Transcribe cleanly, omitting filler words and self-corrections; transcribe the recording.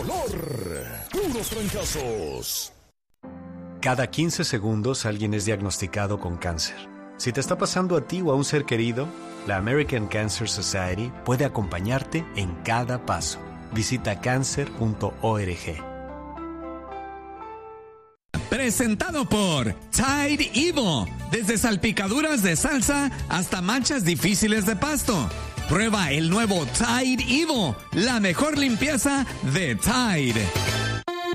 dolor, puros trancazos. Cada 15 segundos alguien es diagnosticado con cáncer. Si te está pasando a ti o a un ser querido, la American Cancer Society puede acompañarte en cada paso. Visita cancer.org. Presentado por Tide Evo. Desde salpicaduras de salsa hasta manchas difíciles de pasto. Prueba el nuevo Tide Evo, la mejor limpieza de Tide.